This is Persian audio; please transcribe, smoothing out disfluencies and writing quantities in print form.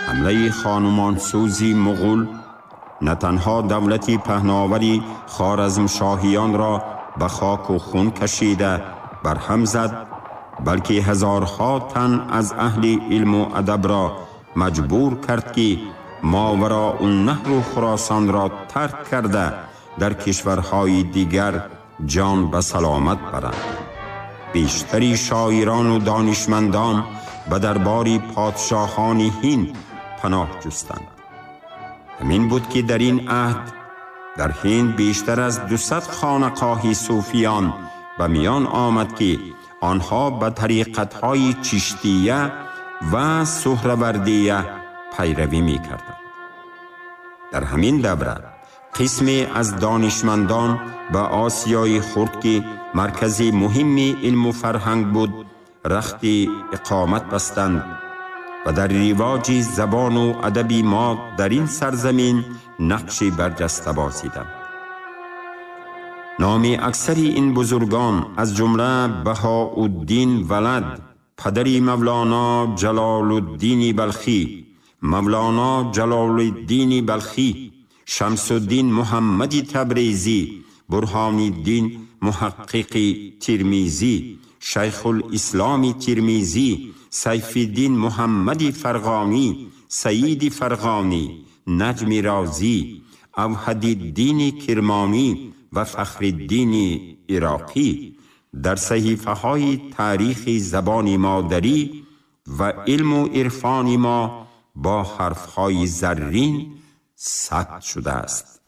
حمله خانمان سوزی مغول نه تنها دولتی پهناوری خوارزمشاهیان را به خاک و خون کشیده برهم زد، بلکه هزارها تن از اهل علم و ادب را مجبور کرد که ماوراء النهر و خراسان را ترک کرده در کشورهای دیگر جان به سلامت برند. بیشتری شاعران و دانشمندان به دربار پادشاهان هند پناه جستند. همین بود که در این عهد در هند بیشتر از 200 خانقاه صوفیان به میان آمد که آنها به طریقت‌های چشتیه و سهروردیه پیروی می کردند. در همین دوره قسمی از دانشمندان به آسیای خرد که مرکز مهمی علم و فرهنگ بود رخت اقامت بستند و در رواج زبان و ادب ما در این سرزمین نقشی برجسته بازیدند. نام اکثر این بزرگان از جمله بهاءالدین ولد، پدری مولانا جلال الدین بلخی، مولانا جلال الدین بلخی، شمس الدین محمد تبریزی، برهان الدین محقق ترمیزی، شیخ الاسلام ترمیزی، سیف الدین محمد فرغانی، سید فرغانی، نجم رازی، اوحد الدین کرمانی و فخر الدین عراقی در صحیفه های تاریخ زبان مادری و علم و عرفان ما با حرف های زرین ثبت شده است.